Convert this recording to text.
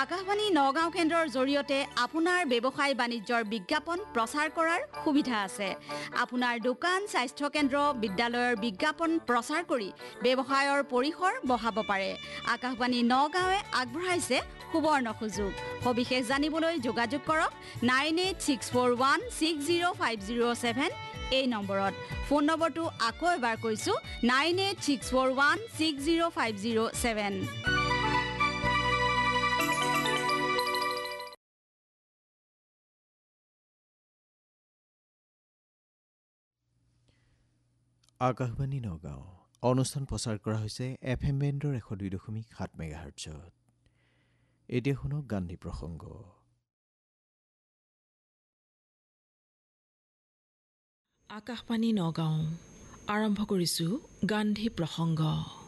আকাশবাণী নগাঁও কেন্দ্ৰৰ জৰিয়তে আপোনাৰ ব্যৱসায় বাণিজ্যৰ বিজ্ঞাপন প্ৰচাৰ কৰাৰ সুবিধা আছে। আপোনাৰ দোকান, স্বাস্থ্য কেন্দ্ৰ, বিদ্যালয়ৰ বিজ্ঞাপন প্ৰচাৰ কৰি ব্যৱসায়ৰ পৰিসৰ বঢ়াব পাৰে। আকাশবাণী নগাঁৱে আগবঢ়াইছে সুবৰ্ণ সুযোগ। সবিশেষ জানিবলৈ যোগাযোগ কৰক 9864160507 এই নম্বৰত। ফোন নম্বৰটো আকৌ এবাৰ কৈছোঁ 9864160507। আকাশবাণী নগাঁও অনুষ্ঠান প্ৰচাৰ কৰা হৈছে FM বেণ্ডৰ 102.7 মেগাহাৰ্টছত। এতিয়া শুনক গান্ধী প্ৰসংগ। আকাশবাণী নগাঁও আৰম্ভ কৰিছোঁ গান্ধী প্ৰসংগ।